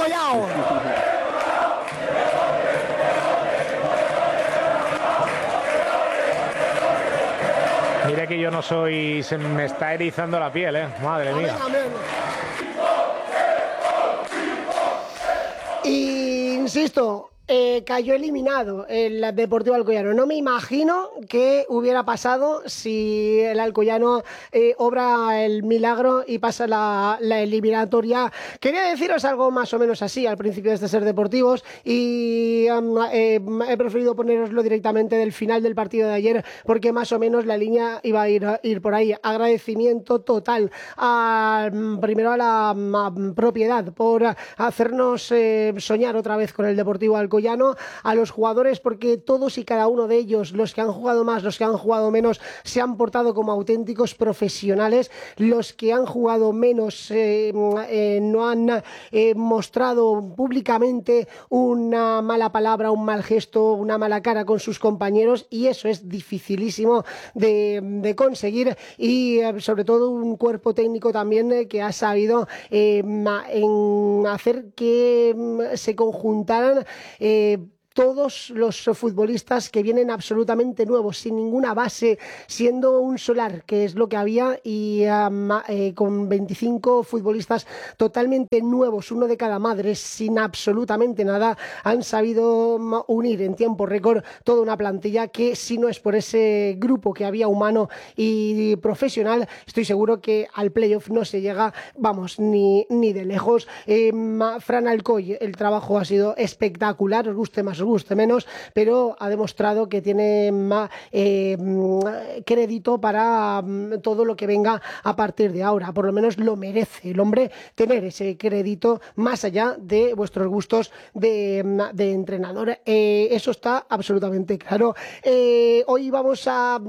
Collao. Mira que yo no soy... Se me está erizando la piel, madre mía. Insisto, cayó eliminado el Deportivo Alcoyano. No me imagino qué hubiera pasado si el Alcoyano obra el milagro y pasa la eliminatoria. Quería deciros algo más o menos así al principio de este Ser Deportivos y he preferido poneroslo directamente del final del partido de ayer porque más o menos la línea iba a ir por ahí. Agradecimiento total primero a la propiedad por hacernos soñar otra vez con el Deportivo Alcoyano, a los jugadores porque todos y cada uno de ellos, los que han jugado más, los que han jugado menos, se han portado como auténticos profesionales. Los que han jugado menos no han mostrado públicamente una mala palabra, un mal gesto, una mala cara con sus compañeros, y eso es dificilísimo de conseguir, y sobre todo un cuerpo técnico también que ha sabido hacer que se conjuntaran todos los futbolistas que vienen absolutamente nuevos, sin ninguna base, siendo un solar, que es lo que había, y con 25 futbolistas totalmente nuevos, uno de cada madre, sin absolutamente nada, han sabido unir en tiempo récord toda una plantilla que, si no es por ese grupo que había humano y profesional, estoy seguro que al playoff no se llega, vamos, ni de lejos. Fran Alcoy, el trabajo ha sido espectacular, os guste más, os guste menos, pero ha demostrado que tiene crédito para todo lo que venga a partir de ahora. Por lo menos lo merece el hombre tener ese crédito más allá de vuestros gustos de entrenador. Eso está absolutamente claro. Hoy vamos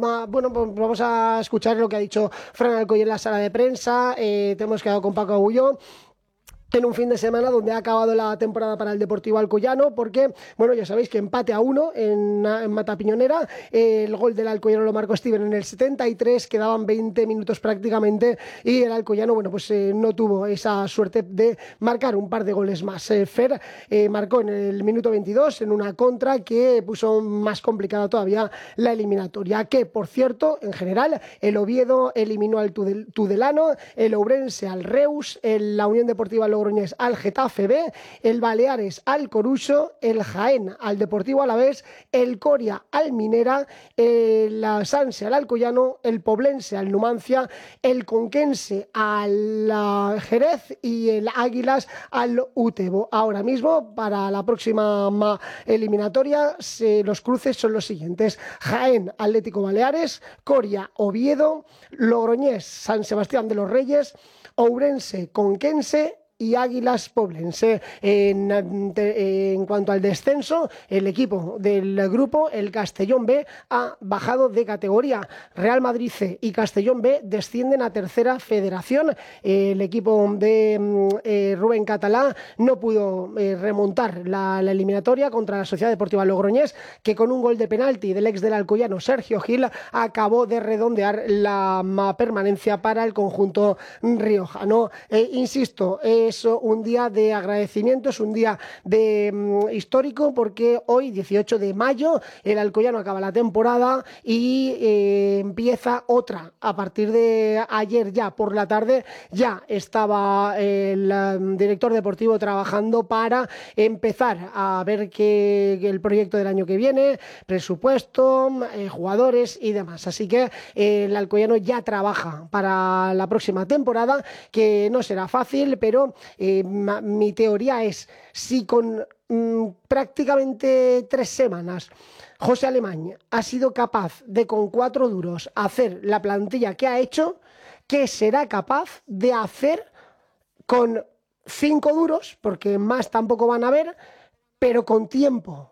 a escuchar lo que ha dicho Fran Alcoy en la sala de prensa. Te hemos quedado con Paco Agulló en un fin de semana donde ha acabado la temporada para el Deportivo Alcoyano, porque, bueno, ya sabéis que empate a 1 en Matapiñonera. El gol del Alcoyano lo marcó Steven en el 73, quedaban 20 minutos prácticamente, y el Alcoyano, bueno, pues no tuvo esa suerte de marcar un par de goles más. Fer marcó en el minuto 22 en una contra que puso más complicada todavía la eliminatoria, que, por cierto, en general, el Oviedo eliminó al Tudelano, el Ourense al Reus, la Unión Deportiva Logroñés al Getafe B, el Baleares al Coruso, el Jaén al Deportivo Alavés, el Coria al Minera, la Sanse al Alcoyano, el Poblense al Numancia, el Conquense al Jerez y el Águilas al Utebo. Ahora mismo, para la próxima eliminatoria, los cruces son los siguientes: Jaén Atlético Baleares, Coria Oviedo, Logroñés San Sebastián de los Reyes, Ourense Conquense y Águilas Poblense. En cuanto al descenso, el equipo del grupo, el Castellón B, ha bajado de categoría. Real Madrid C y Castellón B descienden a tercera federación. El equipo de Rubén Catalá no pudo remontar la eliminatoria contra la Sociedad Deportiva Logroñés, que con un gol de penalti del ex del Alcoyano, Sergio Gil, acabó de redondear la permanencia para el conjunto riojano. Insisto, es un día de agradecimiento, es un día histórico, porque hoy, 18 de mayo, el Alcoyano acaba la temporada y empieza otra. A partir de ayer, ya por la tarde, ya estaba el director deportivo trabajando para empezar a ver el proyecto del año que viene, presupuesto, jugadores y demás. Así que el Alcoyano ya trabaja para la próxima temporada, que no será fácil, pero mi teoría es: si con prácticamente 3 semanas José Alemany ha sido capaz de, con 4 duros, hacer la plantilla que ha hecho, ¿qué será capaz de hacer con 5 duros? Porque más tampoco van a haber, pero con tiempo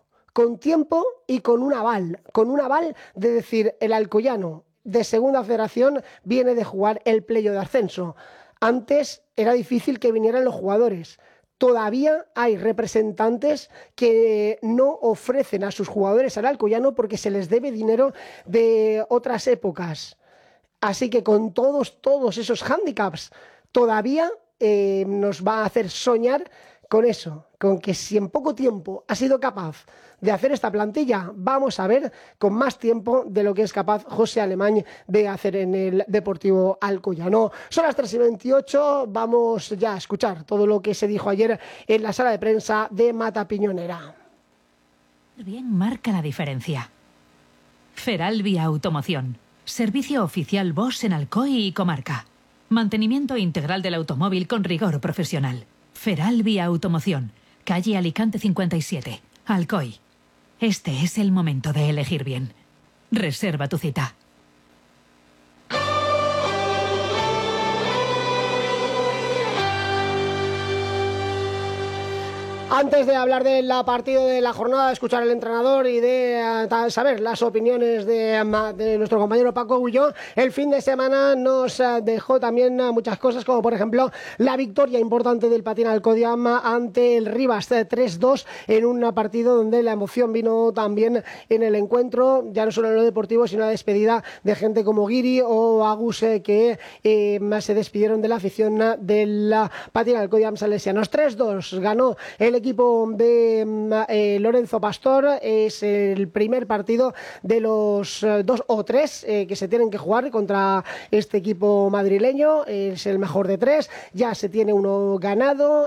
y con un aval de decir: el Alcoyano de segunda federación viene de jugar el playoff de ascenso. Antes era difícil que vinieran los jugadores. Todavía hay representantes que no ofrecen a sus jugadores al Alcoyano porque se les debe dinero de otras épocas. Así que con todos esos hándicaps, todavía nos va a hacer soñar con eso, con que si en poco tiempo ha sido capaz de hacer esta plantilla, vamos a ver con más tiempo de lo que es capaz José Alemany de hacer en el Deportivo Alcoyano. Son las 3:28, vamos ya a escuchar todo lo que se dijo ayer en la sala de prensa de Mata Piñonera. Bien marca la diferencia. Feralbi Automoción, servicio oficial Bosch en Alcoy y comarca. Mantenimiento integral del automóvil con rigor profesional. Feralbi Automoción, calle Alicante 57, Alcoy. Este es el momento de elegir bien. Reserva tu cita. Antes de hablar del partido de la jornada, de escuchar al entrenador y de saber las opiniones de nuestro compañero Paco Gulló, el fin de semana nos dejó también muchas cosas, como por ejemplo la victoria importante del Patín Alcodiam ante el Rivas 3-2 en un partido donde la emoción vino también en el encuentro, ya no solo en lo deportivo, sino la despedida de gente como Guiri o Agus que se despidieron de la afición del Patín Alcodiam salesianos. 3-2 ganó el equipo de Lorenzo Pastor. Es el primer partido de los 2 o 3 que se tienen que jugar contra este equipo madrileño. Es el mejor de 3, ya se tiene uno ganado